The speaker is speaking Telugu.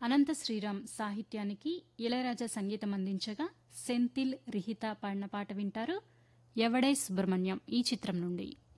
అనంత శ్రీరామ్ సాహిత్యానికి ఇళయరాజా సంగీతం అందించగా సెంథిల్ రిహిత పాడిన పాట వింటారు. ఎవడై సుబ్రహ్మణ్యం ఈ చిత్రం నుండి.